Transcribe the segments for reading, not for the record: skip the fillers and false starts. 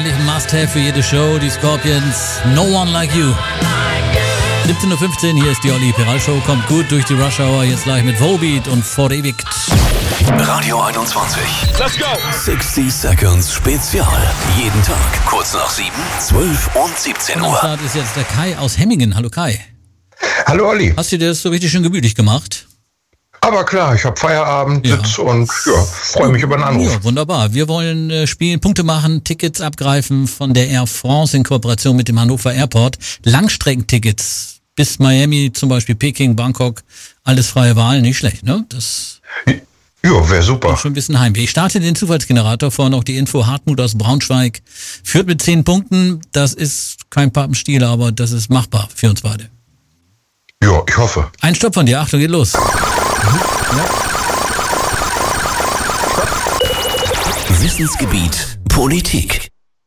eigentlich ein Must-Have für jede Show. Die Scorpions, No One Like You. 17.15 Uhr, hier ist die Olli Peral Show. Kommt gut durch die Rush Hour. Jetzt gleich mit Volbeat und Verewigt. Radio 21. Let's go! 60 Seconds Spezial. Jeden Tag, kurz nach 7, 12 und 17 Und am Uhr. Start ist jetzt der Kai aus Hemmingen. Hallo Kai. Hallo Olli. Hast du dir das so richtig schön gemütlich gemacht? Aber klar, ich habe Feierabend Sitz und freue mich über den Anruf. Ja, wunderbar. Wir wollen spielen, Punkte machen, Tickets abgreifen von der Air France in Kooperation mit dem Hannover Airport. Langstreckentickets bis Miami, zum Beispiel Peking, Bangkok. Alles freie Wahl, nicht schlecht, ne? Das Ja, wäre super. schon ein bisschen Heimweh. Ich starte den Zufallsgenerator, vorher noch die Info. Hartmut aus Braunschweig führt mit 10 Punkten. Das ist kein Pappenstiel, aber das ist machbar für uns beide. Ja, ich hoffe. Ein Stopp von dir. Achtung, geht los. Wissensgebiet Politik.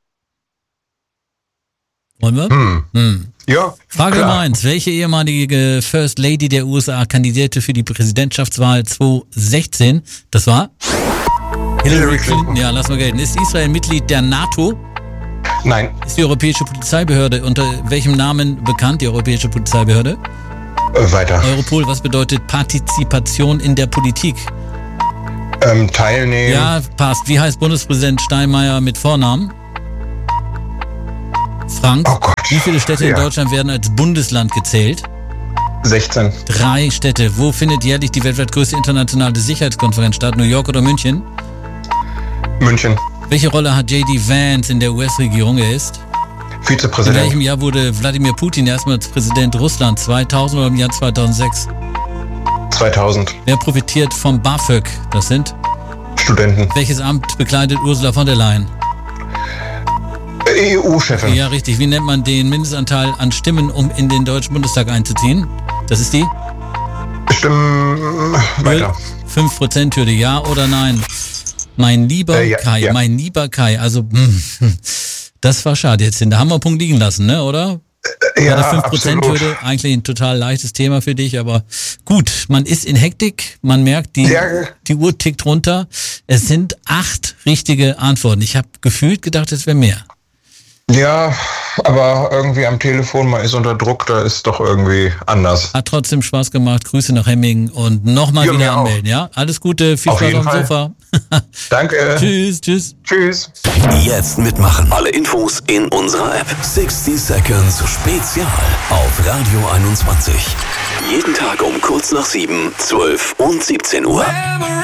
Wollen wir? Ja, Frage klar. Nummer 1. Welche ehemalige First Lady der USA kandidierte für die Präsidentschaftswahl 2016? Das war? Hillary Clinton. Ja, lass mal gelten. Ist Israel Mitglied der NATO? Nein, Ist die Europäische Polizeibehörde unter welchem Namen bekannt, die Europäische Polizeibehörde? Weiter. Europol, was bedeutet Partizipation in der Politik? Teilnehmen. Ja, passt. Wie heißt Bundespräsident Steinmeier mit Vornamen? Frank. Oh Gott. Wie viele Städte in Ja. Deutschland werden als Bundesland gezählt? 16. 3 Städte. Wo findet jährlich die weltweit größte internationale Sicherheitskonferenz statt? New York oder München? München. Welche Rolle hat J.D. Vance in der US-Regierung? Er ist? In Vizepräsident. welchem Jahr wurde Wladimir Putin erstmals Präsident Russlands? 2000 oder im Jahr 2006? 2000. Wer profitiert vom BAföG? Das sind? Studenten. Welches Amt bekleidet Ursula von der Leyen? EU-Chefin. Ja, richtig. Wie nennt man den Mindestanteil an Stimmen, um in den Deutschen Bundestag einzuziehen? Das ist die? Stimmen weiter. 5%-Hürde, ja oder nein? Mein lieber Ja, Kai, ja. mein lieber Kai, also das war schade jetzt. Da haben wir einen Punkt liegen lassen, ne, oder? Ja, Bei der absolut. 5%-Hürde eigentlich ein total leichtes Thema für dich, aber gut, man ist in Hektik, man merkt, die Uhr tickt runter. Es sind 8 richtige Antworten. Ich habe gefühlt gedacht, es wäre mehr. Ja, aber irgendwie am Telefon, man ist unter Druck, da ist doch irgendwie anders. Hat trotzdem Spaß gemacht. Grüße nach Hemmingen und nochmal Ja, wieder mir auch. anmelden, ja? Alles Gute, viel Auf Spaß jeden auf dem Fall. Sofa. Danke. Tschüss, tschüss. Tschüss. Jetzt mitmachen. Alle Infos in unserer App. 60 Seconds Spezial auf Radio 21. Jeden Tag um kurz nach 7, 12 und 17 Uhr.